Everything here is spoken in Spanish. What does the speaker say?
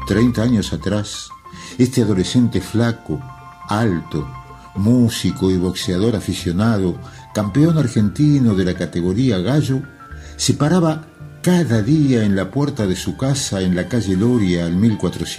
30 años atrás, este adolescente flaco, alto, músico y boxeador aficionado, campeón argentino de la categoría gallo, se paraba cada día en la puerta de su casa en la calle Loria al 1400.